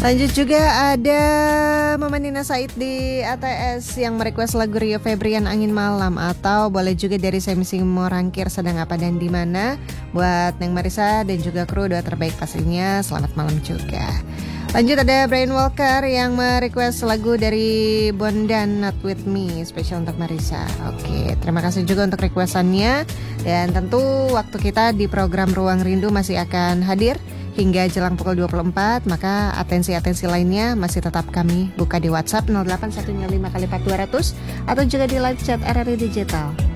Lanjut juga ada Mama Nina Said di ATS yang merequest lagu Rio Febrian Angin Malam, atau boleh juga dari Semisi Morangkir Sedang Apa dan Dimana. Buat Neng Marisa dan juga kru, doa terbaik pastinya. Selamat malam juga. Lanjut ada Brian Walker yang merequest lagu dari Bondan Not With Me, spesial untuk Marisa. Oke, terima kasih juga untuk requestannya. Dan tentu waktu kita di program Ruang Rindu masih akan hadir hingga jelang pukul 24, maka atensi-atensi lainnya masih tetap kami buka di WhatsApp 0815 kali 4200 atau juga di live chat RRI Digital.